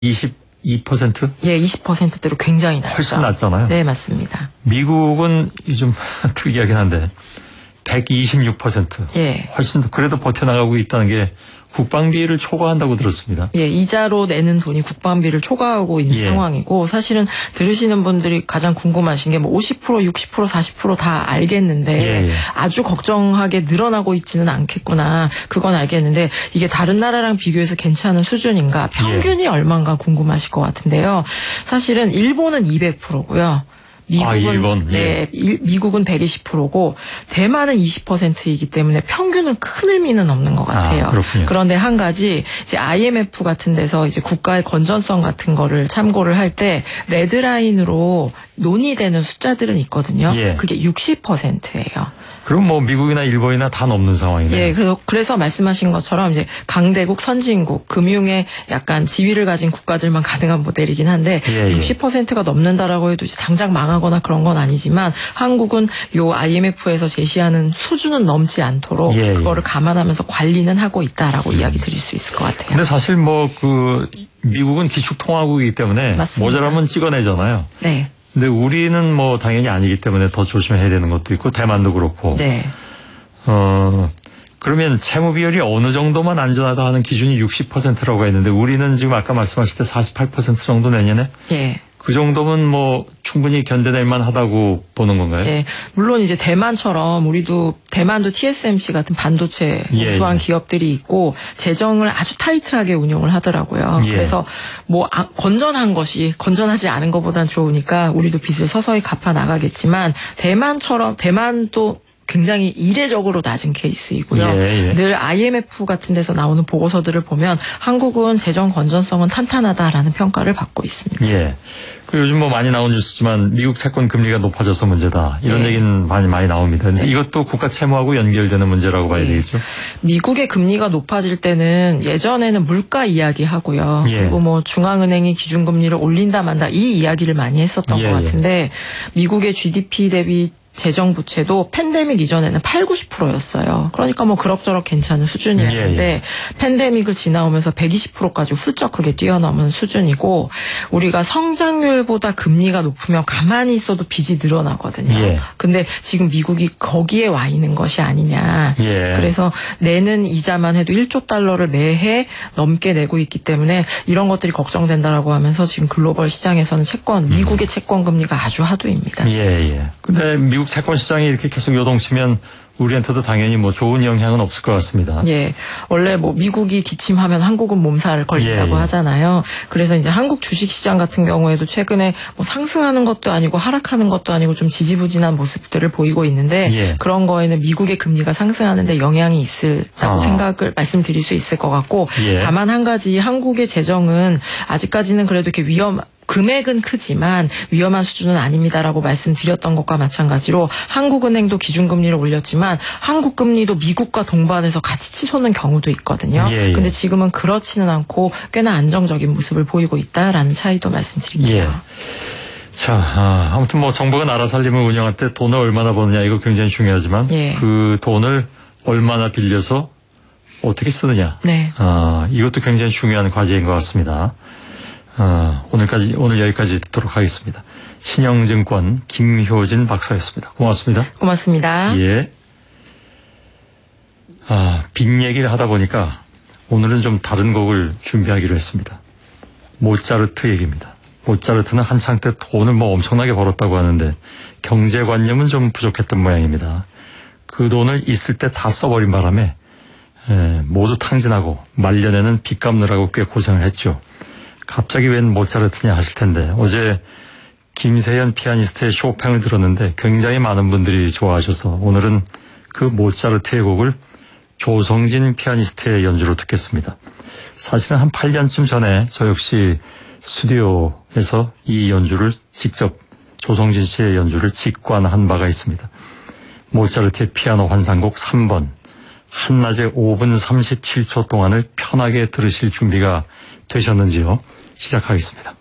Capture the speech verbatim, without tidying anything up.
이십이 퍼센트? 예, 이십 퍼센트대로 굉장히 낮죠. 훨씬 낮잖아요. 네, 맞습니다. 미국은 좀 특이하긴 한데 백이십육 퍼센트. 예. 훨씬 그래도 버텨나가고 있다는 게 국방비를 초과한다고 들었습니다. 예, 이자로 내는 돈이 국방비를 초과하고 있는 예. 상황이고, 사실은 들으시는 분들이 가장 궁금하신 게 뭐 오십 퍼센트, 육십 퍼센트, 사십 퍼센트 다 알겠는데 예, 예. 아주 걱정하게 늘어나고 있지는 않겠구나. 그건 알겠는데 이게 다른 나라랑 비교해서 괜찮은 수준인가? 평균이 예. 얼마인가 궁금하실 것 같은데요. 사실은 일본은 이백 퍼센트고요. 미국은, 아, 일본. 예. 네, 일, 미국은 백이십 퍼센트고 대만은 이십 퍼센트이기 때문에 평균은 큰 의미는 없는 것 같아요. 아, 그렇군요. 그런데 한 가지 이제 아이엠에프 같은 데서 이제 국가의 건전성 같은 거를 참고를 할 때 레드라인으로 논의되는 숫자들은 있거든요. 예. 그게 육십 퍼센트예요. 그럼 뭐 미국이나 일본이나 다 넘는 상황이네요. 예, 그래서, 그래서 말씀하신 것처럼 이제 강대국, 선진국, 금융에 약간 지위를 가진 국가들만 가능한 모델이긴 한데 예, 예. 육십 퍼센트가 넘는다라고 해도 이제 당장 망하거나 그런 건 아니지만 한국은 요 아이엠에프에서 제시하는 수준은 넘지 않도록 예, 예. 그거를 감안하면서 관리는 하고 있다라고 음. 이야기 드릴 수 있을 것 같아요. 근데 사실 뭐 그 미국은 기축통화국이기 때문에 맞습니다. 모자라면 찍어내잖아요. 네. 근데 우리는 뭐 당연히 아니기 때문에 더 조심해야 되는 것도 있고 대만도 그렇고. 네. 어 그러면 채무 비율이 어느 정도만 안전하다 하는 기준이 육십 퍼센트라고 했는데 우리는 지금 아까 말씀하실 때 사십팔 퍼센트 정도 내년에? 예. 그 정도면 뭐 충분히 견뎌낼 만하다고 보는 건가요? 네, 물론 이제 대만처럼 우리도 대만도 티에스엠씨 같은 반도체 예, 우수한 예. 기업들이 있고 재정을 아주 타이트하게 운영을 하더라고요. 예. 그래서 뭐 아, 건전한 것이 건전하지 않은 것보단 좋으니까 우리도 빚을 서서히 갚아 나가겠지만 대만처럼 대만도 굉장히 이례적으로 낮은 케이스이고요. 예, 예. 늘 아이엠에프 같은 데서 나오는 보고서들을 보면 한국은 재정 건전성은 탄탄하다라는 평가를 받고 있습니다. 예. 그 요즘 뭐 많이 나온 뉴스지만 미국 채권 금리가 높아져서 문제다. 이런 네. 얘기는 많이 많이 나옵니다. 근데 네. 이것도 국가 채무하고 연결되는 문제라고 봐야 네. 되겠죠. 미국의 금리가 높아질 때는 예전에는 물가 이야기 하고요. 예. 그리고 뭐 중앙은행이 기준금리를 올린다 만다 이 이야기를 많이 했었던 예, 것 같은데 미국의 지디피 대비 재정 부채도 팬데믹 이전에는 팔, 구십 퍼센트였어요. 그러니까 뭐 그럭저럭 괜찮은 수준이었는데 예, 예. 팬데믹을 지나오면서 백이십 퍼센트까지 훌쩍 크게 뛰어넘은 수준이고 우리가 성장률보다 금리가 높으면 가만히 있어도 빚이 늘어나거든요. 예. 근데 지금 미국이 거기에 와 있는 것이 아니냐. 예. 그래서 내는 이자만 해도 일조 달러를 매해 넘게 내고 있기 때문에 이런 것들이 걱정된다라고 하면서 지금 글로벌 시장에서는 채권, 미국의 채권 금리가 아주 하두입니다. 예, 예. 근데 미국 채권 시장이 이렇게 계속 요동치면 우리한테도 당연히 뭐 좋은 영향은 없을 것 같습니다. 예. 원래 뭐 미국이 기침하면 한국은 몸살 걸린다고 예, 예. 하잖아요. 그래서 이제 한국 주식시장 같은 경우에도 최근에 뭐 상승하는 것도 아니고 하락하는 것도 아니고 좀 지지부진한 모습들을 보이고 있는데 예. 그런 거에는 미국의 금리가 상승하는데 영향이 있다고 아. 생각을 말씀드릴 수 있을 것 같고 예. 다만 한 가지 한국의 재정은 아직까지는 그래도 이렇게 위험 금액은 크지만 위험한 수준은 아닙니다라고 말씀드렸던 것과 마찬가지로 한국은행도 기준금리를 올렸지만 한국금리도 미국과 동반해서 같이 치솟는 경우도 있거든요. 예, 예. 근데 지금은 그렇지는 않고 꽤나 안정적인 모습을 보이고 있다라는 차이도 말씀드릴게요. 예. 자, 아, 아무튼 뭐 정부가 나라 살림을 운영할 때 돈을 얼마나 버느냐 이거 굉장히 중요하지만 예. 그 돈을 얼마나 빌려서 어떻게 쓰느냐. 네. 아, 이것도 굉장히 중요한 과제인 것 같습니다. 아, 오늘까지, 오늘 여기까지 듣도록 하겠습니다. 신영증권 김효진 박사였습니다. 고맙습니다. 고맙습니다. 예. 아, 빚 얘기를 하다 보니까 오늘은 좀 다른 곡을 준비하기로 했습니다. 모차르트 얘기입니다. 모차르트는 한창 때 돈을 뭐 엄청나게 벌었다고 하는데 경제관념은 좀 부족했던 모양입니다. 그 돈을 있을 때 다 써버린 바람에 에, 모두 탕진하고 말년에는 빚 갚느라고 꽤 고생을 했죠. 갑자기 웬 모차르트냐 하실 텐데 어제 김세현 피아니스트의 쇼팽을 들었는데 굉장히 많은 분들이 좋아하셔서 오늘은 그 모차르트의 곡을 조성진 피아니스트의 연주로 듣겠습니다. 사실은 한 팔 년쯤 전에 저 역시 스튜디오에서 이 연주를 직접 조성진 씨의 연주를 직관한 바가 있습니다. 모차르트의 피아노 환상곡 삼 번 한낮에 오 분 삼십칠 초 동안을 편하게 들으실 준비가 되셨는지요? 시작하겠습니다.